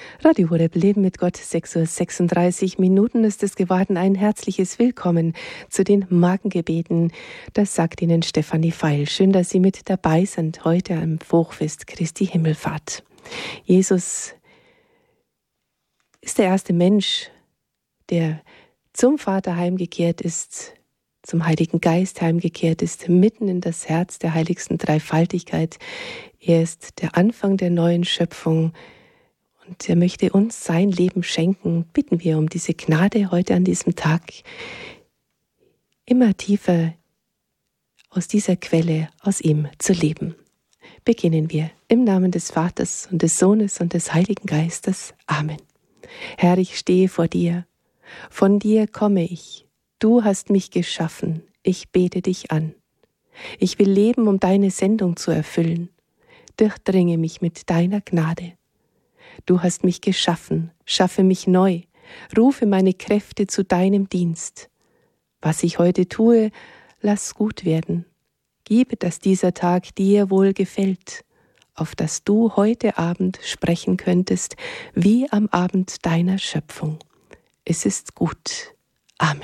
Radio Horeb Leben mit Gott, 6:36 Uhr ist es geworden. Ein herzliches Willkommen zu den Morgengebeten. Das sagt Ihnen Stefanie Feil. Schön, dass Sie mit dabei sind heute am Hochfest Christi Himmelfahrt. Jesus ist der erste Mensch, der zum Vater heimgekehrt ist, zum Heiligen Geist heimgekehrt ist, mitten in das Herz der heiligsten Dreifaltigkeit. Er ist der Anfang der neuen Schöpfung. Und er möchte uns sein Leben schenken. Bitten wir um diese Gnade heute an diesem Tag, immer tiefer aus dieser Quelle, aus ihm zu leben. Beginnen wir im Namen des Vaters und des Sohnes und des Heiligen Geistes. Amen. Herr, ich stehe vor dir. Von dir komme ich. Du hast mich geschaffen. Ich bete dich an. Ich will leben, um deine Sendung zu erfüllen. Durchdringe mich mit deiner Gnade. Du hast mich geschaffen, schaffe mich neu, rufe meine Kräfte zu deinem Dienst. Was ich heute tue, lass gut werden. Gebe, dass dieser Tag dir wohl gefällt, auf dass du heute Abend sprechen könntest, wie am Abend deiner Schöpfung. Es ist gut,